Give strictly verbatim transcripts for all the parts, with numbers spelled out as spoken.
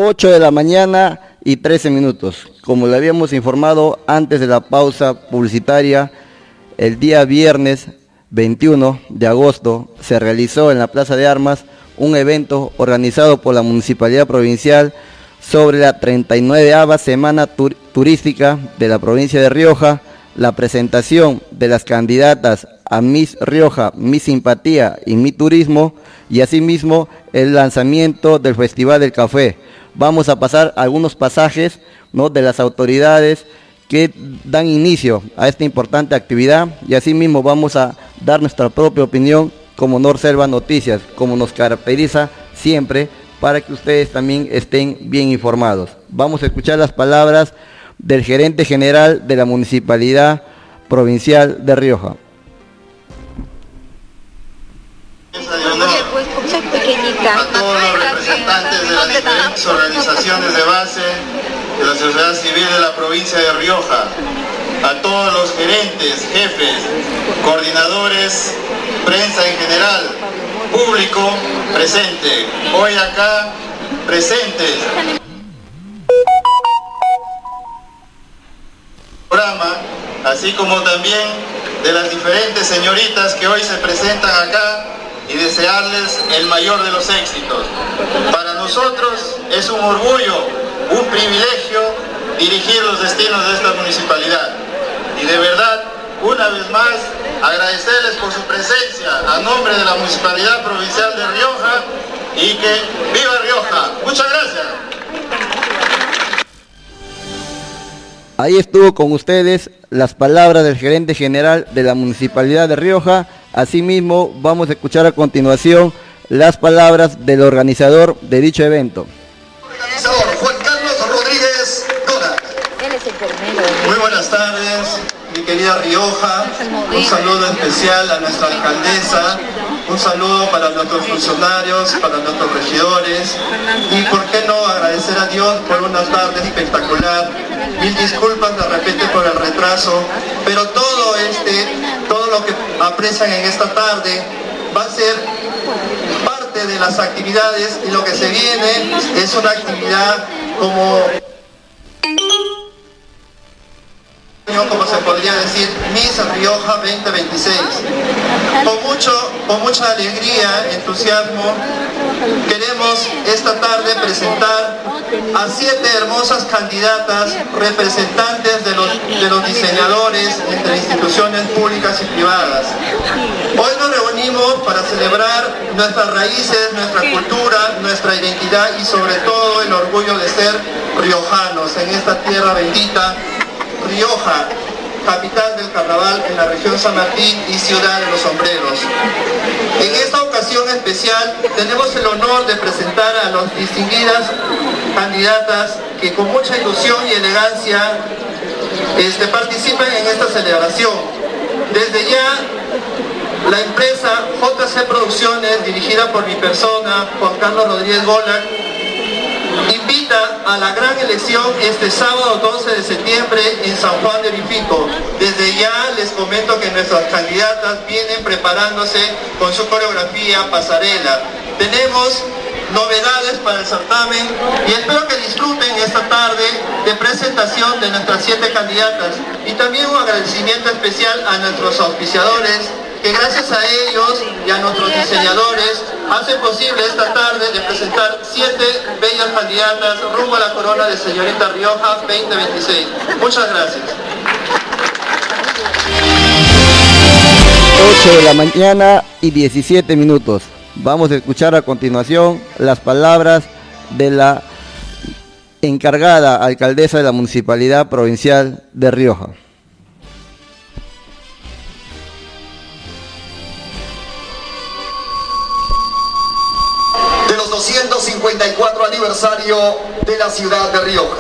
ocho de la mañana y trece minutos. Como le habíamos informado antes de la pausa publicitaria, el día viernes veintiuno de agosto se realizó en la Plaza de Armas un evento organizado por la Municipalidad Provincial sobre la treinta y nueve Semana Tur- Turística de la provincia de Rioja, la presentación de las candidatas a Miss Rioja, Miss Simpatía y Miss Turismo, y asimismo el lanzamiento del Festival del Café. Vamos a pasar algunos pasajes, ¿no?, de las autoridades que dan inicio a esta importante actividad, y asimismo vamos a dar nuestra propia opinión como Norselva Noticias, como nos caracteriza siempre, para que ustedes también estén bien informados. Vamos a escuchar las palabras del gerente general de la Municipalidad Provincial de Rioja. A todos los representantes de las diferentes organizaciones de base de la sociedad civil de la provincia de Rioja, a todos los gerentes, jefes, coordinadores, prensa en general, público presente, hoy acá presentes. Programa, así como también de las diferentes señoritas que hoy se presentan acá, y desearles el mayor de los éxitos. Para nosotros es un orgullo, un privilegio dirigir los destinos de esta municipalidad. Y de verdad, una vez más, agradecerles por su presencia a nombre de la Municipalidad Provincial de Rioja, y que ¡viva Rioja! Muchas gracias. Ahí estuvo con ustedes las palabras del gerente general de la Municipalidad de Rioja. Asimismo, vamos a escuchar a continuación las palabras del organizador de dicho evento. Organizador Juan Carlos Rodríguez Dona. Él es enfermero. Muy buenas tardes, mi querida Rioja. Un saludo especial a nuestra alcaldesa. Un saludo para nuestros funcionarios, para nuestros regidores. Y por qué no agradecer a Dios por una tarde espectacular. Mil disculpas de repente por el retraso, pero todo este, todo lo que aprecian en esta tarde va a ser parte de las actividades, y lo que se viene es una actividad como, como se podría decir, Miss Rioja veinte veintiséis. Con mucho, con mucha alegría, entusiasmo, queremos esta tarde presentar a siete hermosas candidatas representantes de los, de los diseñadores entre instituciones públicas y privadas. Hoy nos reunimos para celebrar nuestras raíces, nuestra cultura, nuestra identidad y sobre todo el orgullo de ser riojanos en esta tierra bendita, Rioja, capital del carnaval en la región San Martín y ciudad de los sombreros. En esta ocasión especial tenemos el honor de presentar a las distinguidas candidatas que con mucha ilusión y elegancia este, participan en esta celebración. Desde ya, la empresa J C Producciones, dirigida por mi persona, Juan Carlos Rodríguez Golac, invita a la gran elección este sábado doce de septiembre en San Juan de Orifico. Desde ya les comento que nuestras candidatas vienen preparándose con su coreografía pasarela. Tenemos novedades para el certamen y espero que disfruten esta tarde de presentación de nuestras siete candidatas, y también un agradecimiento especial a nuestros auspiciadores, que gracias a ellos y a nuestros diseñadores hacen posible esta tarde de presentar siete bellas candidatas rumbo a la corona de señorita Rioja veinte veintiséis. Muchas gracias. ocho de la mañana y diecisiete minutos. Vamos a escuchar a continuación las palabras de la encargada alcaldesa de la Municipalidad Provincial de Rioja. De los doscientos cincuenta y cuatro aniversario de la ciudad de Rioja.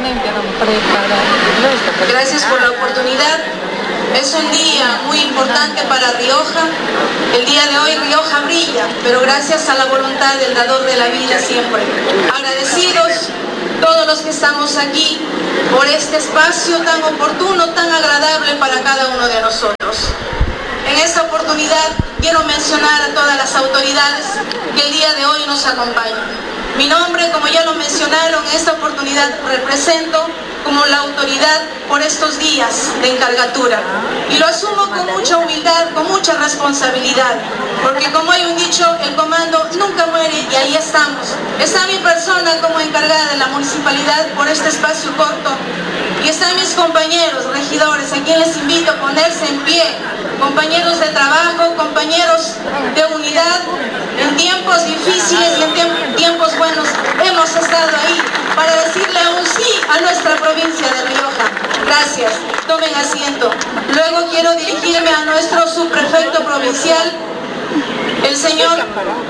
Gracias por la oportunidad. Es un día muy importante para Rioja. El día de hoy Rioja brilla, pero gracias a la voluntad del dador de la vida siempre. Agradecidos todos los que estamos aquí por este espacio tan oportuno, tan agradable para cada uno de nosotros. En esta oportunidad quiero mencionar a todas las autoridades que el día de hoy nos acompañan. Mi nombre, como ya lo mencionaron, en esta oportunidad represento como la autoridad por estos días de encargatura. Y lo asumo con mucha humildad, con mucha responsabilidad, porque como hay un dicho, el comando nunca muere y ahí estamos. Está mi persona como encargada de la municipalidad por este espacio corto y están mis compañeros regidores, a quienes les invito a ponerse en pie, compañeros de trabajo, compañeros de unidad. En tiempos difíciles y en tiempos buenos hemos estado ahí para decirle un sí a nuestra provincia de Rioja. Gracias, tomen asiento. Luego quiero dirigirme a nuestro subprefecto provincial, el señor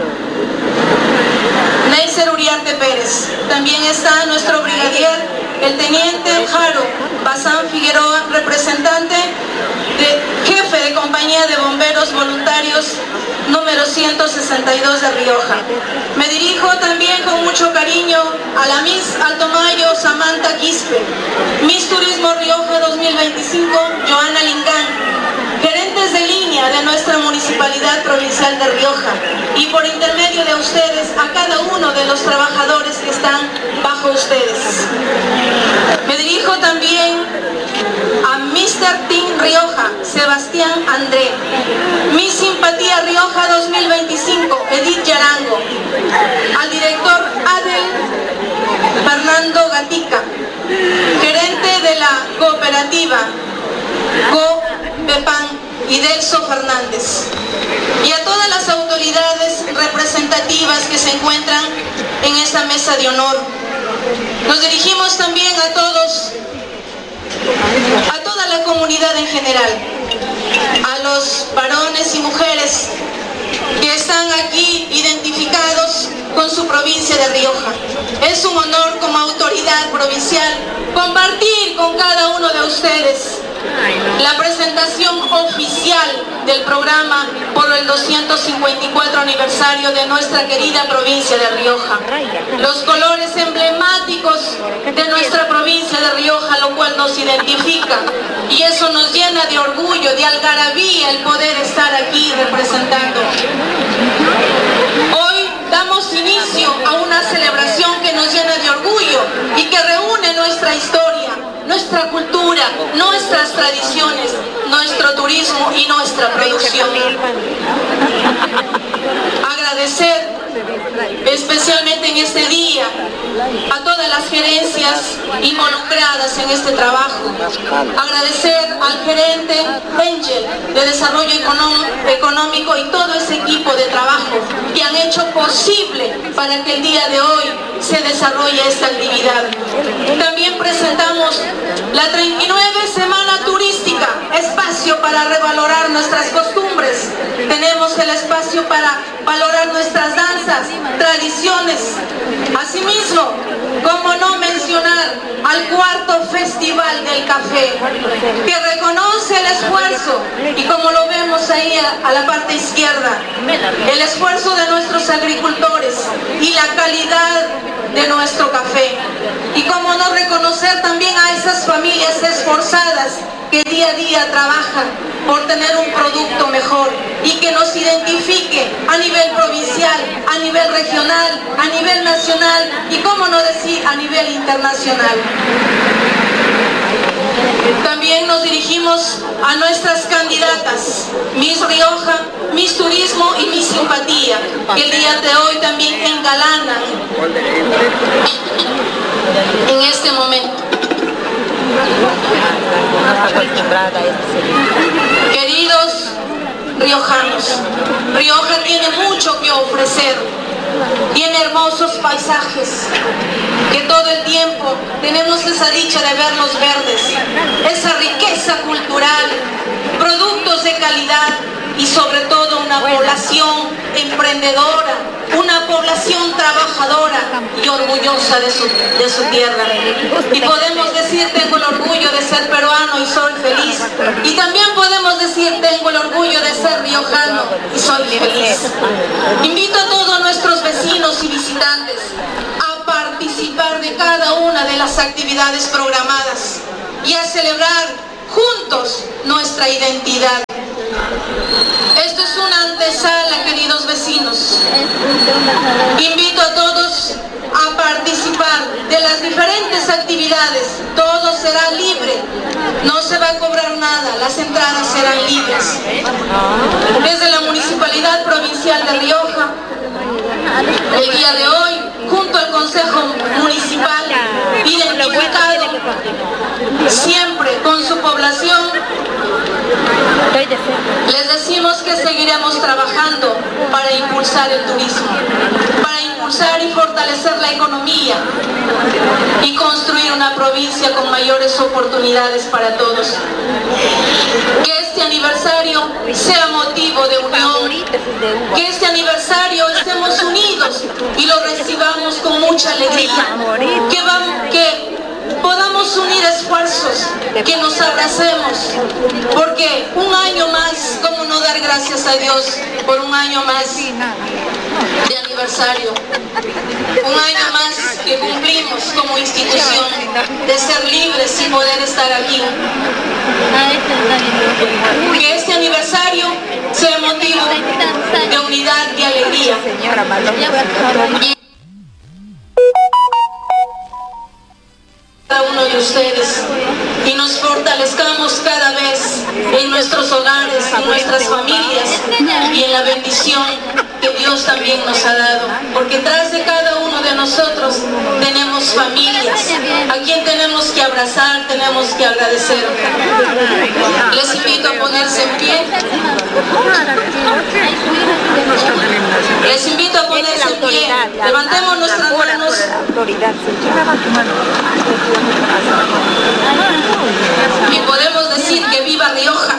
Neisser Uriarte Pérez. También está nuestro brigadier, el teniente Jaro Bazán Figueroa, representante de jefe de compañía de bomberos voluntarios número ciento sesenta y dos de Rioja. Me dirijo también con mucho cariño a la Miss Altomayo Samantha Quispe, Miss Turismo Rioja dos mil veinticinco Joana Lingán, gerentes de línea de nuestra Municipalidad Provincial de Rioja, y por intermedio de ustedes a cada uno de los trabajadores que están bajo ustedes. Me dirijo también a mister Team Rioja, Sebastián André, Miss Simpatía Rioja dos mil veinticinco, Edith Yarango, al director Adel Fernando Gatica, gerente de la cooperativa Go Pepan y Delso Fernández, y a todas las autoridades representativas que se encuentran en esta mesa de honor. Nos dirigimos también a todos, a toda la comunidad en general, a los varones y mujeres que están aquí identificados con su provincia de Rioja. Es un honor como autoridad provincial compartir con cada uno de ustedes la presentación oficial del programa por el doscientos cincuenta y cuatro aniversario de nuestra querida provincia de Rioja. Los colores emblemáticos de nuestra provincia de Rioja, lo cual nos identifica, y eso nos llena de orgullo, de algarabía el poder estar aquí representando. Hoy damos inicio a una celebración que nos llena de orgullo y que reúne nuestra historia, nuestra cultura, nuestras tradiciones, nuestro turismo y nuestra producción. Agradecer especialmente en este día a todas las gerencias involucradas en este trabajo. Agradecer al gerente Angel de Desarrollo Económico y todo ese equipo de trabajo que han hecho posible para que el día de hoy se desarrolle esta actividad. También presentamos la treinta y nueve Semana Turística, espacio para revalorar nuestras costumbres. Tenemos el espacio para valorar nuestras danzas, tradiciones. Asimismo, cómo no mencionar al cuarto Festival del Café, que reconoce el esfuerzo, y como lo vemos ahí a, a la parte izquierda, el esfuerzo de nuestros agricultores y la calidad de nuestro café. Y cómo no reconocer también a esas familias esforzadas que día a día trabajan por tener un producto mejor y que nos identifique a nivel provincial, a nivel regional, a nivel nacional y, cómo no decir, a nivel internacional. También nos dirigimos a nuestras candidatas, Miss Rioja, Miss Turismo y Miss Simpatía, que el día de hoy también engalanan en este momento. Queridos riojanos, Rioja tiene mucho que ofrecer, tiene hermosos paisajes, que todo el tiempo tenemos esa dicha de verlos verdes, esa riqueza cultural, productos de calidad y sobre todo una población emprendedora, una población trabajadora y orgullosa de su, de su tierra. Y podemos decir, tengo el orgullo de ser peruano y soy feliz. Y también podemos decir, tengo el orgullo de ser riojano y soy feliz. Invito a todos nuestros vecinos y visitantes a participar de cada una de las actividades programadas y a celebrar juntos nuestra identidad. Esto es una antesala, queridos vecinos. Invito a todos actividades, todo será libre, no se va a cobrar nada, las entradas serán libres. Desde la Municipalidad Provincial de Rioja, el día de hoy, junto al Consejo Municipal, identificado siempre con su población, les decimos que seguiremos trabajando para impulsar el turismo, para impulsar y fortalecer la economía y construir una provincia con mayores oportunidades para todos. Que este aniversario sea motivo de unión, que este aniversario estemos unidos y lo recibamos con mucha alegría, que, vamos, que podamos unir esfuerzos, que nos abracemos, porque un año más, ¿cómo no dar gracias a Dios por un año más de aniversario? Un año más que cumplimos como institución de ser libres y poder estar aquí. Que este aniversario sea motivo de unidad y alegría. Cada uno de ustedes y nos fortalezcamos cada vez en nuestros hogares, en nuestras familias y en la bendición que Dios también nos ha dado, porque tras de cada uno de nosotros tenemos familias a quien tenemos que abrazar, tenemos que agradecer. Les invito a ponerse en pie. Les invito a ponerse en pie. Levantemos nuestras manos. Y podemos decir que viva Rioja.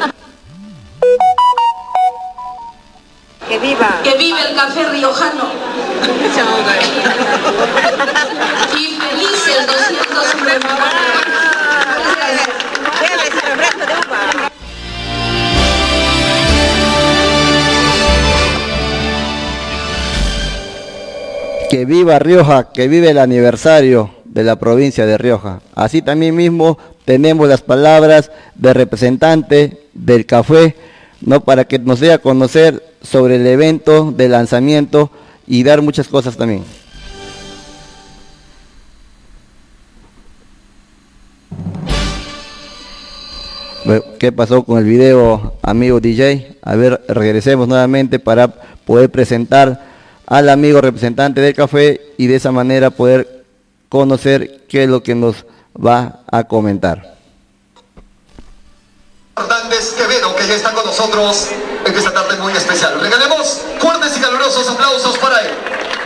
Que viva. Que vive el café riojano. Y felices doscientos cincuenta. Que viva Rioja, que vive el aniversario de la provincia de Rioja. Así también mismo tenemos las palabras del representante del café, ¿no? Para que nos dé a conocer sobre el evento de lanzamiento y dar muchas cosas también. ¿Qué pasó con el video, amigo D J? A ver, regresemos nuevamente para poder presentar al amigo representante del café y de esa manera poder conocer qué es lo que nos va a comentar. Hernández Quevedo, que ya está con nosotros en esta tarde muy especial. Regalemos fuertes y calurosos aplausos para él.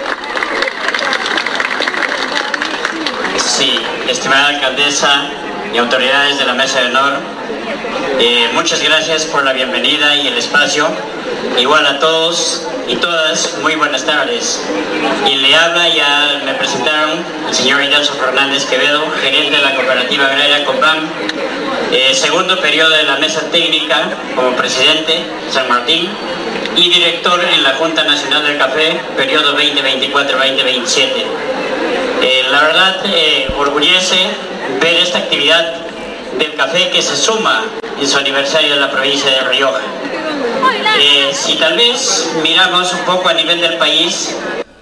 Sí, estimada alcaldesa y autoridades de la Mesa de Honor, eh, muchas gracias por la bienvenida y el espacio. Igual a todos y todas, muy buenas tardes. Y le habla, ya me presentaron, el señor Idelso Fernández Quevedo, gerente de la Cooperativa Agraria COPAM, eh, segundo periodo de la Mesa Técnica como presidente, San Martín, y director en la Junta Nacional del Café, periodo veinte veinticuatro a veinte veintisiete. Eh, la verdad, eh, orgullece ver esta actividad del café que se suma en su aniversario de la provincia de Rioja. Eh, si tal vez miramos un poco a nivel del país,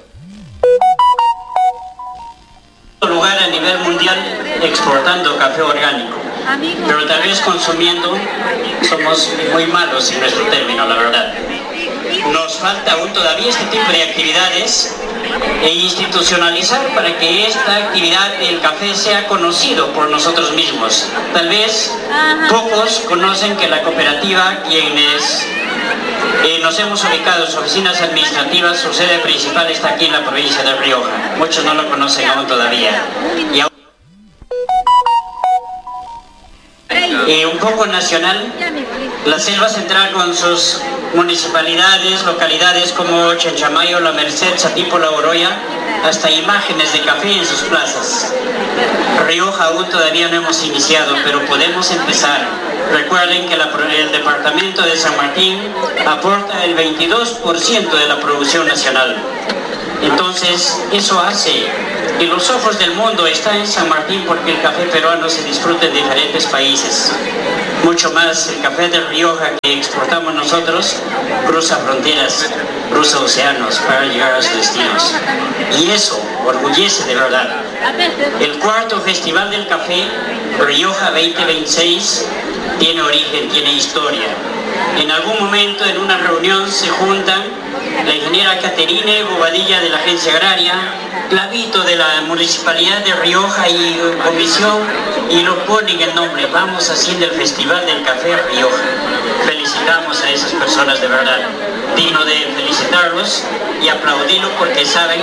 lugar a nivel mundial exportando café orgánico, pero tal vez consumiendo somos muy malos en nuestro término, la verdad. Nos falta aún todavía este tipo de actividades e institucionalizar para que esta actividad del café sea conocido por nosotros mismos. Tal vez pocos conocen que la cooperativa, quienes eh, nos hemos ubicado en sus oficinas administrativas, su sede principal está aquí en la provincia de Rioja. Muchos no lo conocen aún todavía. Y aún Eh, un poco nacional, la Selva Central con sus municipalidades, localidades como Chanchamayo, La Merced, Satípola, Oroya, hasta imágenes de café en sus plazas. Rioja aún todavía no hemos iniciado, pero podemos empezar. Recuerden que la, el departamento de San Martín aporta el veintidós por ciento de la producción nacional. Entonces, eso hace que los ojos del mundo están en San Martín porque el café peruano se disfruta en diferentes países. Mucho más, el café de Rioja que exportamos nosotros cruza fronteras, cruza océanos para llegar a sus destinos. Y eso orgullece de verdad. El cuarto Festival del Café, Rioja veinte veintiséis, tiene origen, tiene historia. En algún momento en una reunión se juntan la ingeniera Caterine Bobadilla de la Agencia Agraria, Clavito de la Municipalidad de Rioja y Comisión, y lo ponen el nombre. Vamos haciendo el Festival del Café Rioja. Felicitamos a esas personas de verdad. Digno de felicitarlos y aplaudirlos porque saben.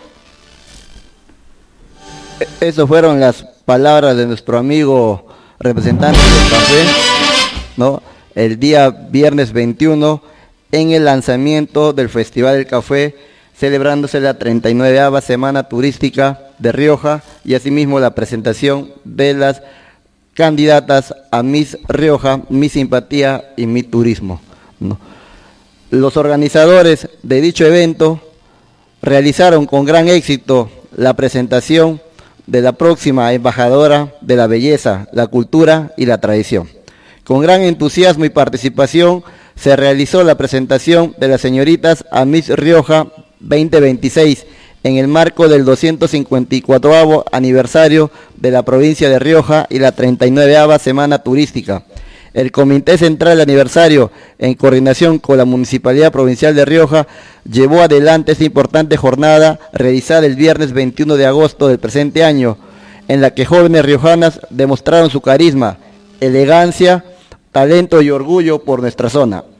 Esas fueron las palabras de nuestro amigo representante del café, ¿no? El día viernes veintiuno, en el lanzamiento del Festival del Café, celebrándose la treinta y nueveava Semana Turística de Rioja y asimismo la presentación de las candidatas a Miss Rioja, Miss Simpatía y Miss Turismo, ¿no? Los organizadores de dicho evento realizaron con gran éxito la presentación de la próxima embajadora de la belleza, la cultura y la tradición. Con gran entusiasmo y participación se realizó la presentación de las señoritas a Miss Rioja veinte veintiséis en el marco del doscientos cincuenta y cuatro aniversario de la provincia de Rioja y la treinta y nueveava Semana Turística. El Comité Central de Aniversario, en coordinación con la Municipalidad Provincial de Rioja, llevó adelante esta importante jornada realizada el viernes veintiuno de agosto del presente año, en la que jóvenes riojanas demostraron su carisma, elegancia, talento y orgullo por nuestra zona.